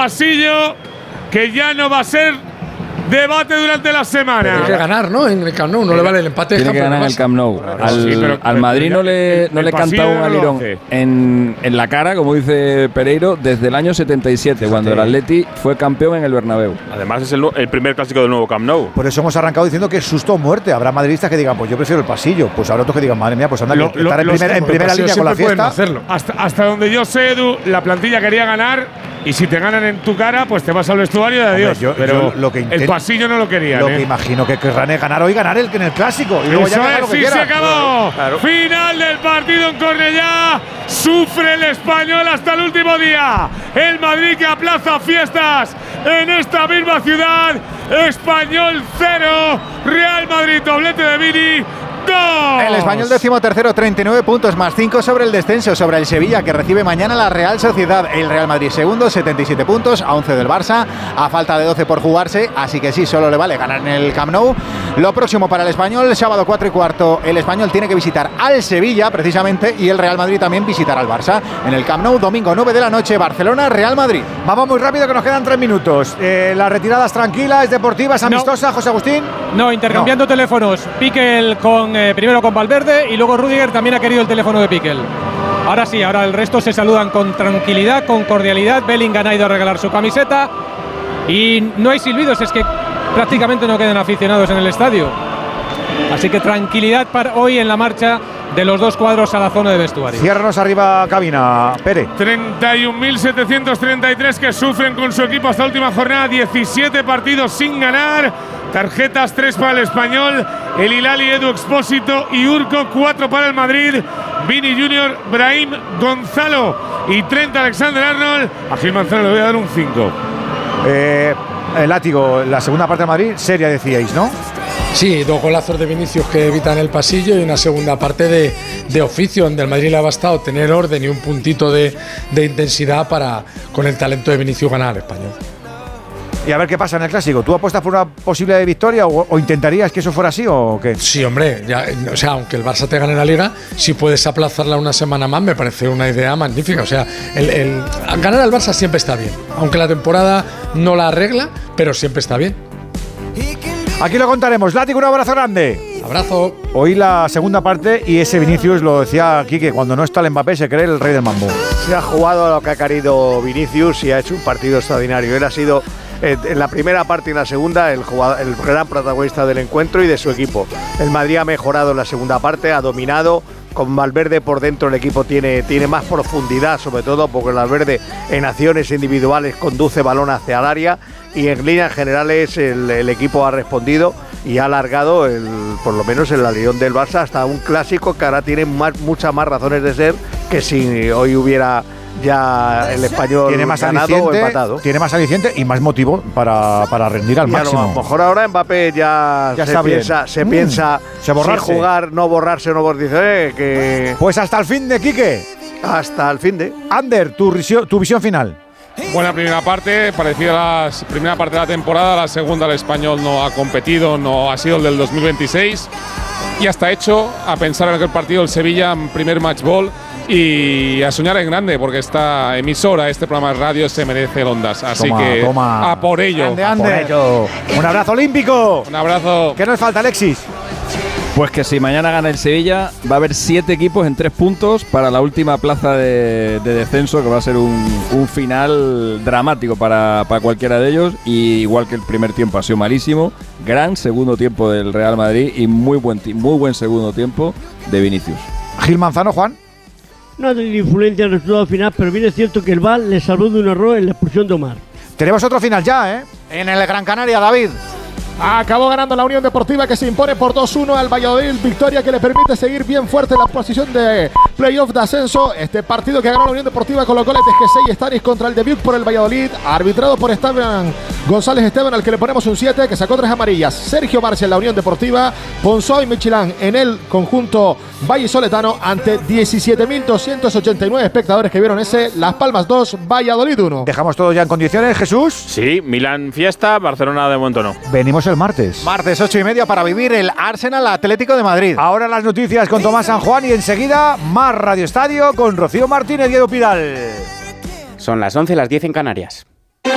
pasillo que ya no va a ser debate durante la semana. Tiene que ganar, ¿no? En el Camp Nou, no le vale el empate. Tiene que ganar en el Camp Nou. Al Madrid no le canta un alirón en la cara, como dice Pereiro, desde el año 77, cuando el Atleti fue campeón en el Bernabéu. Además es el primer clásico del nuevo Camp Nou. Por eso hemos arrancado diciendo que es susto o muerte. Habrá madridistas que digan, pues yo prefiero el pasillo. Pues habrá otros que digan, madre mía, pues anda, estar en primera línea con la fiesta. Hasta donde yo sé, Edu, la plantilla quería ganar. Y si te ganan en tu cara, pues te vas al vestuario de adiós. Pero el pasillo no lo querían. Lo que imagino que querrán es ganar hoy, ganar el en el clásico. Y luego eso ya lo que se acabó. Claro. Final del partido en Cornellá. Sufre el Español hasta el último día. El Madrid que aplaza fiestas en esta misma ciudad. Español 0, Real Madrid doblete de Vini. El Español 13º, 39 puntos, más 5 sobre el descenso, sobre el Sevilla, que recibe mañana la Real Sociedad. El Real Madrid segundo, 77 puntos, a 11 del Barça, a falta de 12 por jugarse, así que sí, solo le vale ganar en el Camp Nou. Lo próximo para el Español, sábado 4:15, el Español tiene que visitar al Sevilla, precisamente, y el Real Madrid también visitará al Barça. En el Camp Nou, domingo 9 de la noche, Barcelona, Real Madrid. Vamos muy rápido, que nos quedan 3 minutos. ¿La retirada es tranquila, es deportiva, es amistosa, José Agustín? No, intercambiando teléfonos. Piquel primero con Valverde y luego Rüdiger también ha querido el teléfono de Piquel. Ahora sí, ahora el resto se saludan con tranquilidad, con cordialidad. Bellingham ha ido a regalar su camiseta y no hay silbidos, es que prácticamente no quedan aficionados en el estadio. Así que tranquilidad para hoy en la marcha de los dos cuadros a la zona de vestuario. Ciérranos arriba, cabina, Pere. 31.733 que sufren con su equipo hasta la última jornada, 17 partidos sin ganar. Tarjetas 3 para el Español, el Hilali, Edu Expósito y Urco, 4 para el Madrid, Vini Junior, Brahim, Gonzalo y 30 Alexander-Arnold. A Gil Manzano le voy a dar un 5. El látigo, la segunda parte de Madrid, seria decíais, ¿no? Sí, 2 golazos de Vinicius que evitan el pasillo y una segunda parte de oficio, donde al Madrid le ha bastado tener orden y un puntito de intensidad para, con el talento de Vinicius, ganar al Español. Y a ver qué pasa en el Clásico. ¿Tú apuestas por una posible victoria o intentarías que eso fuera así o qué? Sí, hombre. O sea, aunque el Barça te gane la Liga, si puedes aplazarla una semana más, me parece una idea magnífica. O sea, ganar al Barça siempre está bien. Aunque la temporada no la arregla, pero siempre está bien. Aquí lo contaremos. Látigo, un abrazo grande. Abrazo. Hoy la segunda parte y ese Vinicius, lo decía aquí, que cuando no está el Mbappé se cree el rey del mambo. Se ha jugado a lo que ha querido Vinicius y ha hecho un partido extraordinario. Él ha sido en la primera parte y en la segunda el gran protagonista del encuentro y de su equipo. El Madrid ha mejorado en la segunda parte, ha dominado. Con Valverde por dentro el equipo tiene más profundidad, sobre todo porque Valverde en acciones individuales conduce balón hacia el área y en líneas generales el equipo ha respondido y ha alargado por lo menos el alirón del Barça hasta un clásico que ahora tiene muchas más razones de ser que si hoy hubiera ya el Español tiene más ganado o empatado. Tiene más aliciente y más motivo para rendir al máximo. A lo mejor ahora Mbappé ya se piensa si jugar, no borrarse, que… Pues hasta el fin de, Quique. Hasta el fin de. Ander, tu visión final. Buena primera parte, parecida a la primera parte de la temporada. La segunda, el Español no ha competido, no ha sido el del 2026. Y hasta hecho a pensar en aquel partido del Sevilla en primer match ball y a soñar en grande, porque esta emisora, este programa de radio se merece el Ondas. Así toma. A por ello. Ande. Un abrazo olímpico. Un abrazo. ¿Qué nos falta, Alexis? Pues que si mañana gana el Sevilla, va a haber 7 equipos en 3 puntos para la última plaza de descenso, que va a ser un final dramático para cualquiera de ellos. Y igual que el primer tiempo ha sido malísimo, gran segundo tiempo del Real Madrid y muy buen segundo tiempo de Vinicius. Gil Manzano, Juan. No ha tenido influencia en el resultado final, pero bien es cierto que el VAR le salvó de un error en la expulsión de Omar. Tenemos otro final ya, ¿eh? En el Gran Canaria, David. Acabó ganando la Unión Deportiva, que se impone por 2-1 al Valladolid, victoria que le permite seguir bien fuerte en la posición de playoff de ascenso. Este partido que ganó la Unión Deportiva con los goles de G6 Stanis contra el Dubuque por el Valladolid, arbitrado por González Esteban, al que le ponemos un 7, que sacó 3 amarillas. Sergio Barcia en la Unión Deportiva, Ponzó y Michelán en el conjunto vallisoletano, ante 17.289 espectadores que vieron ese Las Palmas 2, Valladolid 1. Dejamos todo ya en condiciones, Jesús. Sí, Milán fiesta, Barcelona de momento no. Venimos el martes. Martes 8:30 para vivir el Arsenal Atlético de Madrid. Ahora las noticias con Tomás San Juan y enseguida más Radio Estadio con Rocío Martínez y Edu Pidal. Son las 11, las 10 en Canarias.